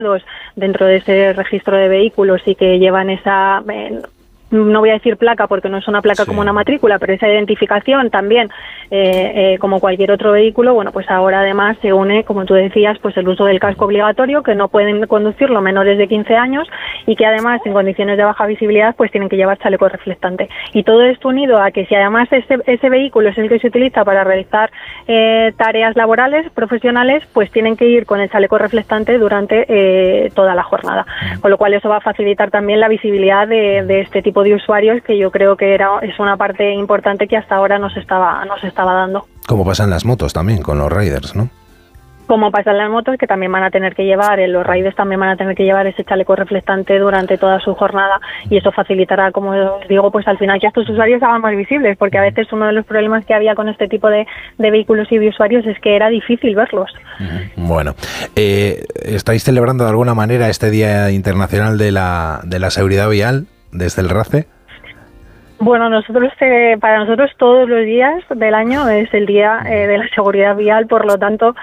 dentro de ese registro de vehículos y que llevan esa... no voy a decir placa porque no es una placa como una matrícula, pero esa identificación también, como cualquier otro vehículo, bueno, pues ahora además se une, como tú decías, pues el uso del casco obligatorio, que no pueden conducirlo menores de 15 años y que además en condiciones de baja visibilidad pues tienen que llevar chaleco reflectante. Y todo esto unido a que si además ese vehículo es el que se utiliza para realizar tareas laborales, profesionales, pues tienen que ir con el chaleco reflectante durante toda la jornada. Con lo cual eso va a facilitar también la visibilidad de este tipo de usuarios, que yo creo que es una parte importante que hasta ahora nos estaba dando. Como pasa en las motos también, con los riders, ¿no? Como pasa en las motos, que también van a tener que llevar, los riders también van a tener que llevar ese chaleco reflectante durante toda su jornada, y eso facilitará, como os digo, pues al final que estos usuarios hagan más visibles, porque a veces uno de los problemas que había con este tipo de vehículos y de usuarios es que era difícil verlos. Bueno, ¿estáis celebrando de alguna manera este Día Internacional de la Seguridad Vial desde el RACE? Bueno, para nosotros todos los días del año es el día de la seguridad vial, por lo tanto,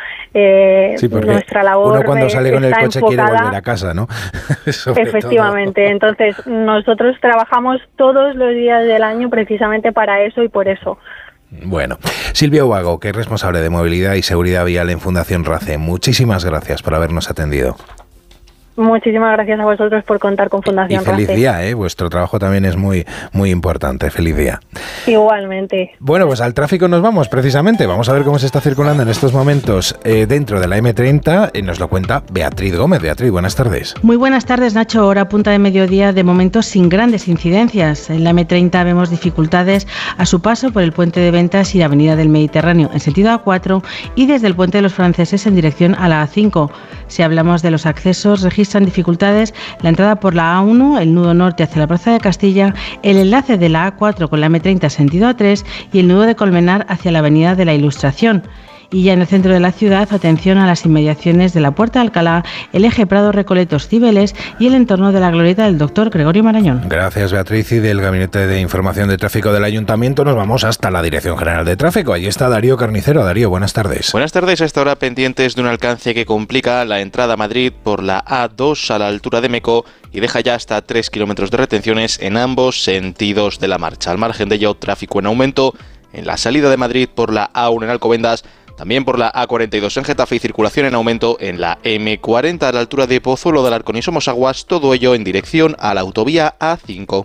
nuestra labor uno cuando sale con el coche enfocada, quiere volver a casa, ¿no? Efectivamente, todo. Entonces nosotros trabajamos todos los días del año precisamente para eso y por eso. Bueno, Silvia Ubago, que es responsable de movilidad y seguridad vial en Fundación RACE, muchísimas gracias por habernos atendido. Muchísimas gracias a vosotros por contar con Fundación RACE. Y feliz día, vuestro trabajo también es muy, muy importante. Feliz día. Igualmente. Bueno, pues al tráfico nos vamos precisamente. Vamos a ver cómo se está circulando en estos momentos dentro de la M30. Nos lo cuenta Beatriz Gómez. Beatriz, buenas tardes. Muy buenas tardes, Nacho. Hora punta de mediodía, de momento sin grandes incidencias. En la M30 vemos dificultades a su paso por el Puente de Ventas y la Avenida del Mediterráneo en sentido A4 y desde el Puente de los Franceses en dirección a la A5. Si hablamos de los accesos, registran dificultades la entrada por la A1, el nudo norte hacia la Plaza de Castilla, el enlace de la A4 con la M30 sentido A3 y el nudo de Colmenar hacia la Avenida de la Ilustración. Y ya en el centro de la ciudad, atención a las inmediaciones de la Puerta de Alcalá, el eje Prado-Recoletos-Cibeles y el entorno de la glorieta del Dr. Gregorio Marañón. Gracias, Beatriz. Y del Gabinete de Información de Tráfico del Ayuntamiento nos vamos hasta la Dirección General de Tráfico. Allí está Darío Carnicero. Darío, buenas tardes. Buenas tardes. A esta hora pendientes de un alcance que complica la entrada a Madrid por la A2 a la altura de Meco y deja ya hasta 3 kilómetros de retenciones en ambos sentidos de la marcha. Al margen de ello, tráfico en aumento en la salida de Madrid por la A1 en Alcobendas, también por la A42 en Getafe y circulación en aumento en la M40 a la altura de Pozuelo de Alarcón y Somosaguas, todo ello en dirección a la autovía A5.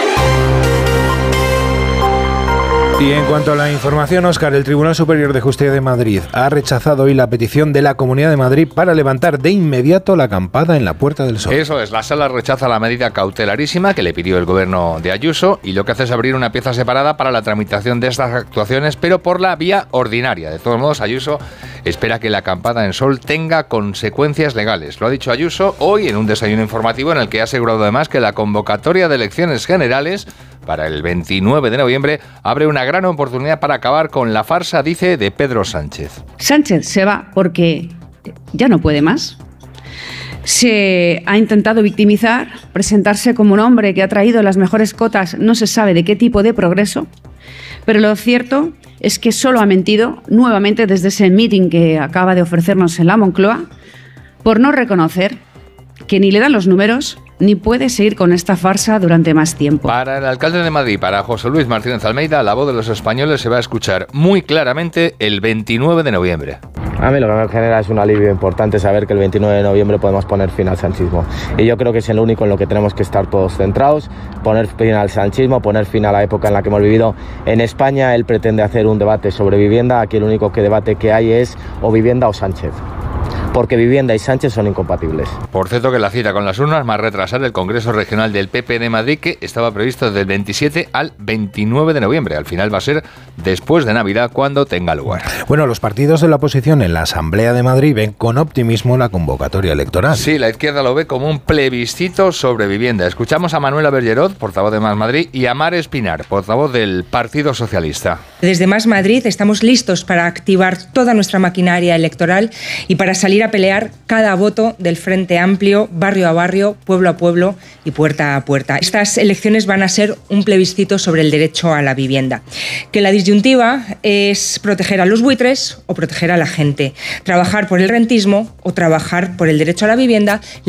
Y en cuanto a la información, Óscar, el Tribunal Superior de Justicia de Madrid ha rechazado hoy la petición de la Comunidad de Madrid para levantar de inmediato la acampada en la Puerta del Sol. Eso es, la Sala rechaza la medida cautelarísima que le pidió el gobierno de Ayuso y lo que hace es abrir una pieza separada para la tramitación de estas actuaciones, pero por la vía ordinaria. De todos modos, Ayuso espera que la acampada en Sol tenga consecuencias legales. Lo ha dicho Ayuso hoy en un desayuno informativo en el que ha asegurado además que la convocatoria de elecciones generales para el 29 de noviembre abre una gran oportunidad para acabar con la farsa, dice, de Pedro Sánchez. Sánchez se va porque ya no puede más. Se ha intentado victimizar, presentarse como un hombre que ha traído las mejores cotas, no se sabe de qué tipo de progreso, pero lo cierto es que solo ha mentido nuevamente desde ese meeting que acaba de ofrecernos en la Moncloa, por no reconocer que ni le dan los números ni puede seguir con esta farsa durante más tiempo. Para el alcalde de Madrid, para José Luis Martínez Almeida, la voz de los españoles se va a escuchar muy claramente el 29 de noviembre. A mí lo que me genera es un alivio importante saber que el 29 de noviembre podemos poner fin al sanchismo. Y yo creo que es el único en lo que tenemos que estar todos centrados, poner fin al sanchismo, poner fin a la época en la que hemos vivido en España. Él pretende hacer un debate sobre vivienda, aquí el único debate que hay es o vivienda o Sánchez. Porque vivienda y Sánchez son incompatibles. Por cierto, que la cita con las urnas va a retrasar el Congreso Regional del PP de Madrid, que estaba previsto del 27 al 29 de noviembre. Al final va a ser después de Navidad cuando tenga lugar. Bueno, los partidos de la oposición en la Asamblea de Madrid ven con optimismo la convocatoria electoral. Sí, la izquierda lo ve como un plebiscito sobre vivienda. Escuchamos a Manuela Bergerot, portavoz de Más Madrid, y a Mar Espinar, portavoz del Partido Socialista. Desde Más Madrid estamos listos para activar toda nuestra maquinaria electoral y para salir salir a pelear cada voto del Frente Amplio, barrio a barrio, pueblo a pueblo y puerta a puerta. Estas elecciones van a ser un plebiscito sobre el derecho a la vivienda. Que la disyuntiva es proteger a los buitres o proteger a la gente, trabajar por el rentismo o trabajar por el derecho a la vivienda.